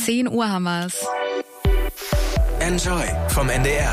10 Uhr haben wir's. Enjoy vom NDR.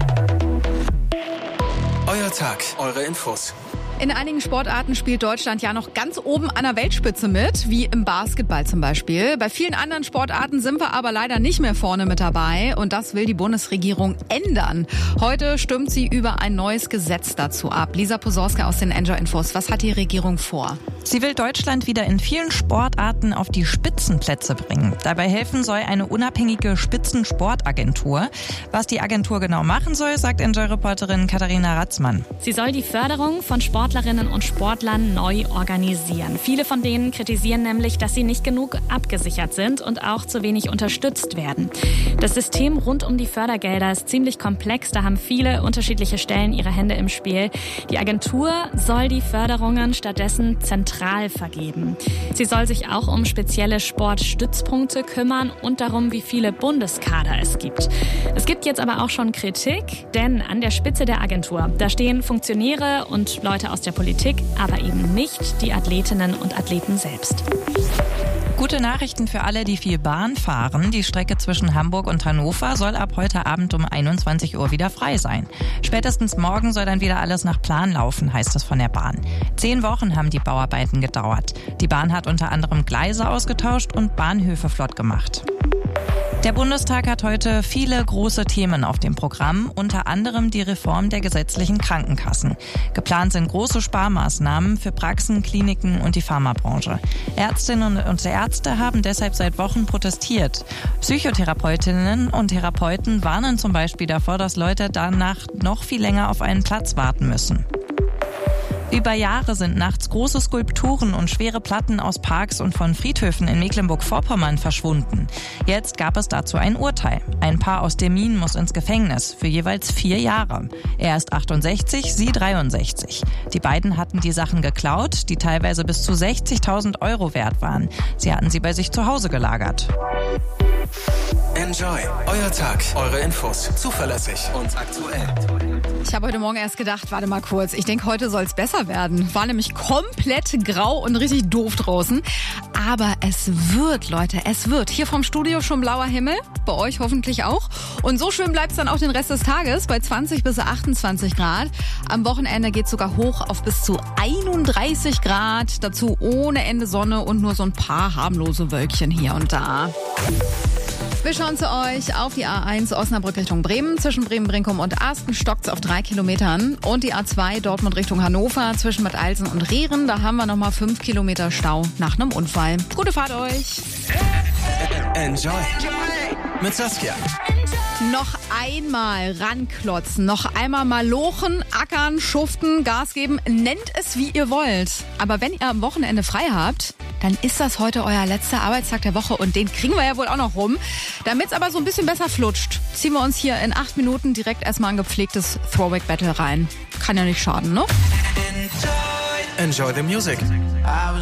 Euer Tag, eure Infos. In einigen Sportarten spielt Deutschland ja noch ganz oben an der Weltspitze mit, wie im Basketball zum Beispiel. Bei vielen anderen Sportarten sind wir aber leider nicht mehr vorne mit dabei und das will die Bundesregierung ändern. Heute stimmt sie über ein neues Gesetz dazu ab. Lisa Posorska aus den Enjoy Infos. Was hat die Regierung vor? Sie will Deutschland wieder in vielen Sportarten auf die Spitzenplätze bringen. Dabei helfen soll eine unabhängige Spitzensportagentur. Was die Agentur genau machen soll, sagt Enjoy-Reporterin Katharina Ratzmann. Sie soll die Förderung von Sportlerinnen und Sportlern neu organisieren. Viele von denen kritisieren nämlich, dass sie nicht genug abgesichert sind und auch zu wenig unterstützt werden. Das System rund um die Fördergelder ist ziemlich komplex. Da haben viele unterschiedliche Stellen ihre Hände im Spiel. Die Agentur soll die Förderungen stattdessen zentral vergeben. Sie soll sich auch um spezielle Sportstützpunkte kümmern und darum, wie viele Bundeskader es gibt. Es gibt jetzt aber auch schon Kritik, denn an der Spitze der Agentur, da stehen Funktionäre und Leute aus der Politik, aber eben nicht die Athletinnen und Athleten selbst. Gute Nachrichten für alle, die viel Bahn fahren. Die Strecke zwischen Hamburg und Hannover soll ab heute Abend um 21 Uhr wieder frei sein. Spätestens morgen soll dann wieder alles nach Plan laufen, heißt es von der Bahn. 10 Wochen haben die Bauarbeiten gedauert. Die Bahn hat unter anderem Gleise ausgetauscht und Bahnhöfe flott gemacht. Der Bundestag hat heute viele große Themen auf dem Programm, unter anderem die Reform der gesetzlichen Krankenkassen. Geplant sind große Sparmaßnahmen für Praxen, Kliniken und die Pharmabranche. Ärztinnen und Ärzte haben deshalb seit Wochen protestiert. Psychotherapeutinnen und Therapeuten warnen zum Beispiel davor, dass Leute danach noch viel länger auf einen Platz warten müssen. Über Jahre sind nachts große Skulpturen und schwere Platten aus Parks und von Friedhöfen in Mecklenburg-Vorpommern verschwunden. Jetzt gab es dazu ein Urteil. Ein Paar aus Demmin muss ins Gefängnis für jeweils 4 Jahre. Er ist 68, sie 63. Die beiden hatten die Sachen geklaut, die teilweise bis zu 60.000 Euro wert waren. Sie hatten sie bei sich zu Hause gelagert. Enjoy, euer Tag, eure Infos, zuverlässig und aktuell. Ich habe heute Morgen erst gedacht, warte mal kurz, ich denke, heute soll es besser werden. War nämlich komplett grau und richtig doof draußen. Aber es wird, Leute, es wird. Hier vom Studio schon blauer Himmel, bei euch hoffentlich auch. Und so schön bleibt es dann auch den Rest des Tages bei 20 bis 28 Grad. Am Wochenende geht es sogar hoch auf bis zu 31 Grad. Dazu ohne Ende Sonne und nur so ein paar harmlose Wölkchen hier und da. Wir schauen zu euch auf die A1 Osnabrück Richtung Bremen. Zwischen Bremen-Brinkum und Asten stockt's auf 3 Kilometern. Und die A2 Dortmund Richtung Hannover zwischen Bad Alsen und Rehren. Da haben wir nochmal 5 Kilometer Stau nach einem Unfall. Gute Fahrt euch. Enjoy mit Saskia. Noch einmal ranklotzen, noch einmal mal lochen, ackern, schuften, Gas geben. Nennt es, wie ihr wollt. Aber wenn ihr am Wochenende frei habt, dann ist das heute euer letzter Arbeitstag der Woche und den kriegen wir ja wohl auch noch rum. Damit es aber so ein bisschen besser flutscht, ziehen wir uns hier in 8 Minuten direkt erstmal ein gepflegtes Throwback-Battle rein. Kann ja nicht schaden, ne? Enjoy the music.